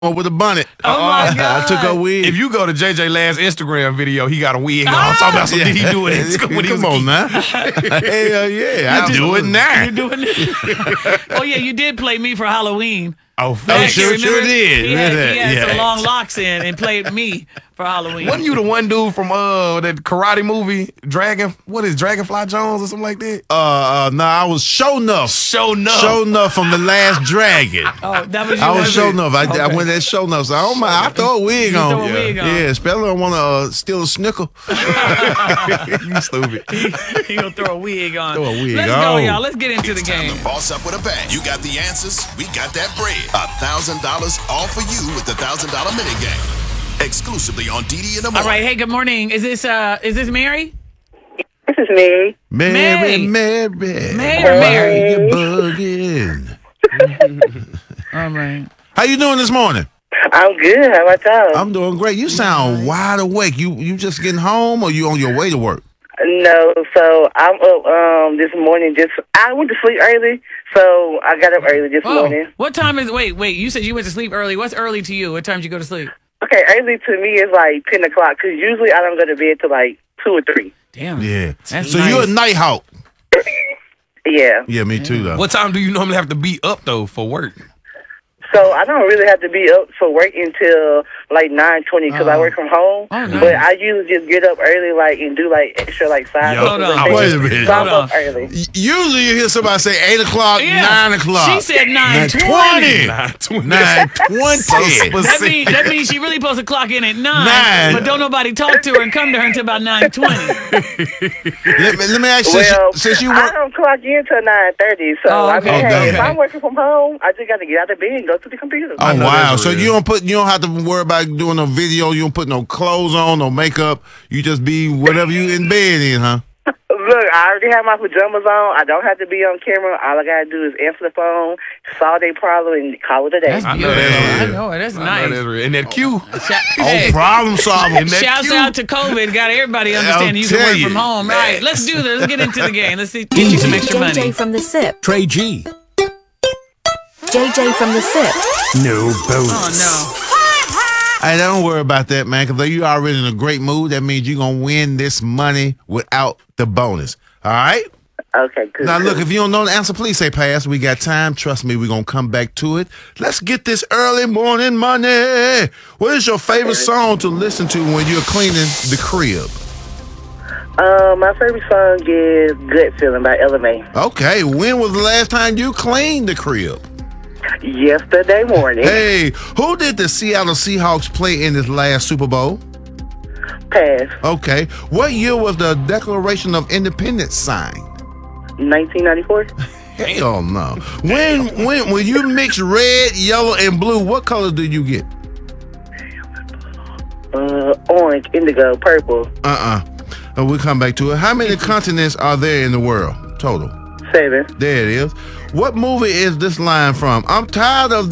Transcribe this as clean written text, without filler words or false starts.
with a bonnet. Oh my God. I took her wig. If you go to JJ last Instagram video, he got a wig on. I'm talking about some did he do it in school when he was Come a on kid. now. Hell yeah. I do it now. You're doing it. Oh yeah, you did play me for Halloween. Oh, Back, sure remember? did. He had Yeah. some long locks in and played me for Halloween. Wasn't you the one dude from that karate movie, Dragonfly Jones or something like that? No, I was Show Nuff. Show Nuff. Show Nuff from The Last Dragon. Oh, that was you. I was was Show it? Nuff. I went at Show Nuff. So I don't mind. I throw a wig on. throw a wig on. Yeah, especially I want to steal a snicker. You stupid. He gonna throw a wig on. Throw a wig Let's go, on. y'all. Let's get into the It's time game. to boss up with a bang. You got the answers. We got that bread. $1,000 all for you with the $1,000 minigame. Exclusively on DD in the All morning. right. Hey, good morning. Is this Mary? This is Mary. Mary. Mary or Why Mary? you bugging? All right. How you doing this morning? I'm good. How about y'all? I'm doing great. You sound wide awake. You just getting home or you on your way to work? No, so I'm up this morning. I went to sleep early, so I got up early this morning. What time is? Wait. You said you went to sleep early. What's early to you? What time did you go to sleep? Okay, early to me is like 10 o'clock, because usually I don't go to bed till like 2 or 3. Damn. Yeah. That's So nice. you're a night hawk. Yeah. Yeah, me too though. What time do you normally have to be up, though, for work? So I don't really have to be up for work until like 9:20, because I work from home. Oh, nice. But I usually just get up early, like, and do like extra like side. Yo, hold hustles on. and Wait a things. minute. So I'm Hold up early. Usually you hear somebody say 8 o'clock, Yeah. 9 o'clock. She said 9:20. 9:20. 9:20. That means she really supposed to clock in at 9, 9. but don't nobody talk to her and come to her until about 9:20. Let me ask you, Well, since you I work. don't clock in till 9:30, so Oh, I okay. mean, hey, Okay. if I'm working from home, I just got to get out of bed and go to the computer. Oh know wow! that's So real. you don't have to worry about doing no video. You don't put no clothes on, no makeup. You just be whatever you in bed in, huh? Look, I already have my pajamas on. I don't have to be on camera. All I gotta do is answer the phone, solve their problem, and call it a day. That's I know beautiful. that's I real. know it. That's I know nice. that's real. And that Q. Hey, Oh, problem solving. shouts cute. out to COVID. Got everybody understanding you can tell work you. from home. Right, let's do this. Let's get into the game. Let's see, get you some extra money. JJ from the SIP. Trey G. JJ from the SIP. No bonus. Oh, Hey, don't worry about that, man. Because you already in a great mood. That means you're gonna win this money without the bonus. All right. Okay, good. Now, look, if you don't know the answer, please say pass. We got time. Trust me, we're going to come back to it. Let's get this early morning money. What is your favorite song to listen to when you're cleaning the crib? My favorite song is "Good Feeling" by Ella Mai. Okay, when was the last time you cleaned the crib? Yesterday morning. Hey, who did the Seattle Seahawks play in this last Super Bowl? Pass. Okay, what year was the Declaration of Independence signed? 1994. Hell no. When you mix red, yellow, and blue, what color do you get? Orange, indigo, purple. We'll come back to it. How many continents are there in the world total? 7. There it is. What movie is this line from? I'm tired of